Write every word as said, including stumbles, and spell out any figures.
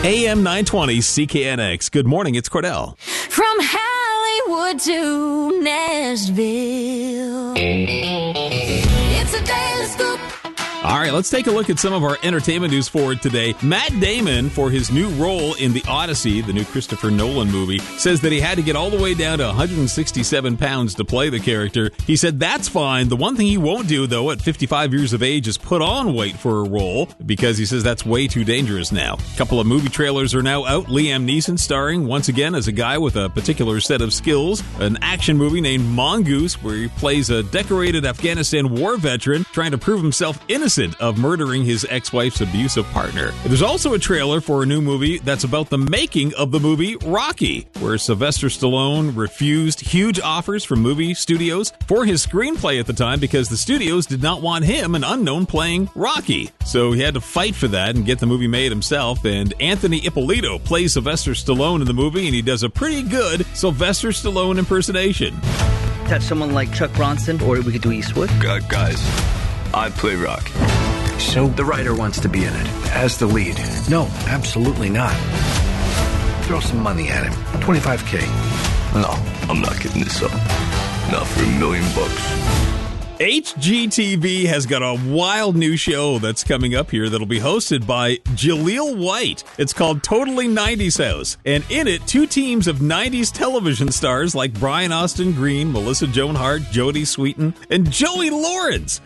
A M nine twenty C K N X. Good morning, it's Cordell. From Hollywood to Nashville, it's a daily scoop. All right, let's take a look at some of our entertainment news for today. Matt Damon, for his new role in The Odyssey, the new Christopher Nolan movie, says that he had to get all the way down to one hundred sixty-seven pounds to play the character. He said that's fine. The one thing he won't do, though, at fifty-five years of age is put on weight for a role, because he says that's way too dangerous now. A couple of movie trailers are now out. Liam Neeson starring once again as a guy with a particular set of skills. An action movie named Mongoose, where he plays a decorated Afghanistan war veteran trying to prove himself innocent of murdering his ex-wife's abusive partner. There's also a trailer for a new movie that's about the making of the movie Rocky, where Sylvester Stallone refused huge offers from movie studios for his screenplay at the time because the studios did not want him, an unknown, playing Rocky. So he had to fight for that and get the movie made himself, and Anthony Ippolito plays Sylvester Stallone in the movie, and he does a pretty good Sylvester Stallone impersonation. Touch someone like Chuck Bronson, or we could do Eastwood. Uh, guys, I play Rocky. So the writer wants to be in it, as the lead. No, absolutely not. Throw some money at him. twenty-five K. No, I'm not giving this up. Not for a million bucks. H G T V has got a wild new show that's coming up here that'll be hosted by Jaleel White. It's called Totally nineties House. And in it, two teams of nineties television stars like Brian Austin Green, Melissa Joan Hart, Jodie Sweetin, and Joey Lawrence